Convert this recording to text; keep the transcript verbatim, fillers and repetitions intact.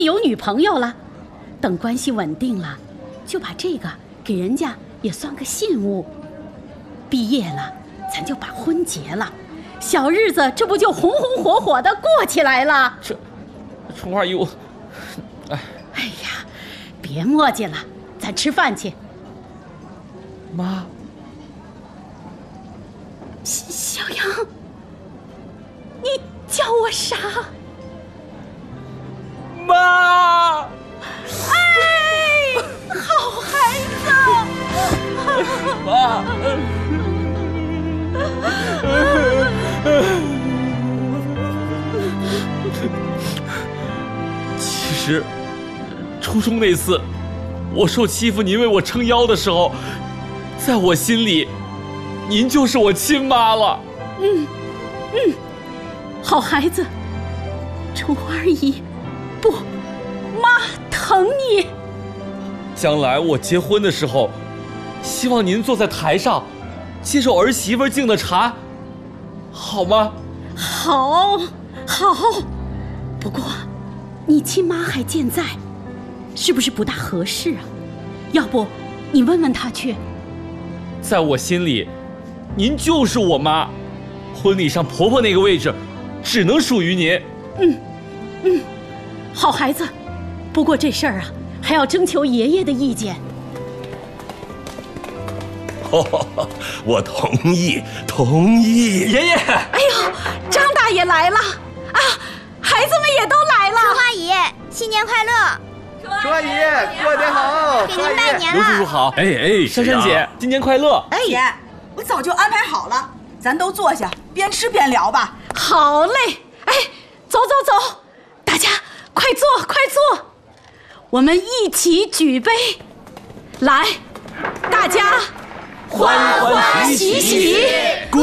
有女朋友了，等关系稳定了，就把这个给人家也算个信物。毕业了，咱就把婚结了，小日子这不就红红火火的过起来了？ 这，春花姨，我，哎， 哎呀，别磨叽了，咱吃饭去。 妈， 小杨，你叫我啥？ 妈！ 哎，好孩子！ 妈！其实，初中那次，我受欺负，您为我撑腰的时候，在我心里，您就是我亲妈了。 嗯嗯，好孩子，春花姨。不，妈疼你。 将来我结婚的时候，希望您坐在台上，接受儿媳妇敬的茶，好吗？ 好，好。不过，你亲妈还健在，是不是不大合适啊？要不，你问问她去。 在我心里，您就是我妈，婚礼上婆婆那个位置，只能属于您。 嗯，嗯。好孩子，不过这事儿啊，还要征求爷爷的意见。 哦，我同意，同意。 爷爷， 哎呦，张大爷来了啊！孩子们也都来了。 春花姨，新年快乐！ 春花姨，过年好！ 给您拜年了。 刘叔叔好。 哎哎， 珊珊姐，新年快乐！ 哎，姐，我早就安排好了，咱都坐下，边吃边聊吧。 好嘞，哎，走走走，大家。快坐，快坐！我们一起举杯，来，大家欢欢喜喜。